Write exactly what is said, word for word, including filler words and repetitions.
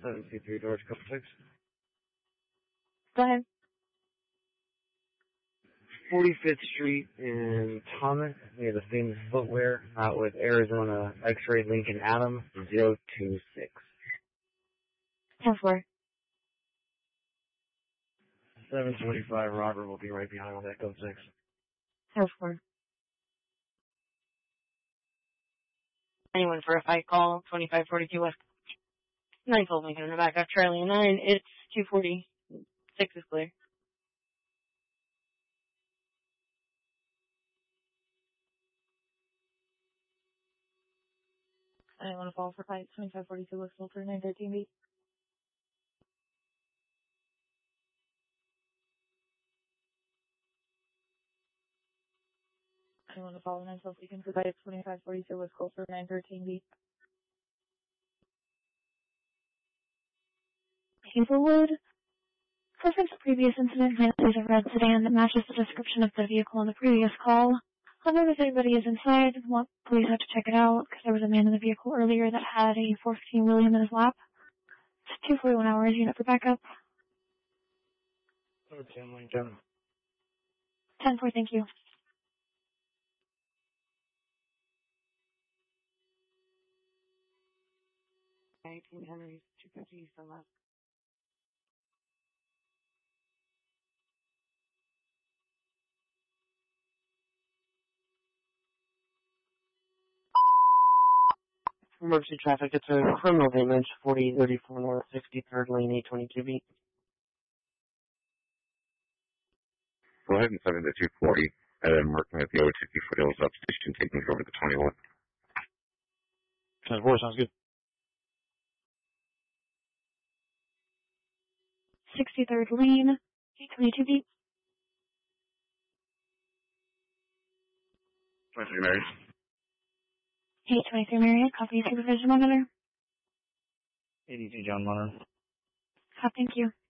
seven two three George Couple Six. Go ahead. forty-fifth Street in Thomas, near the famous footwear, out with Arizona X-Ray Lincoln Adam, zero two six. ten four. seven twenty-five Robert will be right behind on that Code six. ten four. Anyone for a fight call, twenty-five forty-two West. nine twelve Lincoln in the back of Charlie nine. It's two forty. six is clear. I want to fall for fight, twenty-five forty-two West Filter, nine thirteen B. I want to follow nine twelve Lincoln for fight, twenty-five forty-two West Filter, nine thirteen B. Hazelwood. Reference to previous incident, is a red sedan that matches the description of the vehicle on the previous call. However, if anybody is inside, want, please have to check it out, because there was a man in the vehicle earlier that had a four fifteen William in his lap. It's two forty-one hours, unit for backup. ten Lincoln. ten four, thank you. eighteen Henry, two fifty East on left. Emergency traffic, it's a criminal damage, forty thirty-four North, sixty-third Lane, eight twenty-two B. Go ahead and send it to two forty, and then working at the O two Foothills substation, taking over the twenty-one. ten four, sounds good. sixty-third Lane, eight twenty-two B. twenty-three Mary. eight twenty-three Marriott, copy supervision monitor. eighty-two John Munner. Oh, thank you.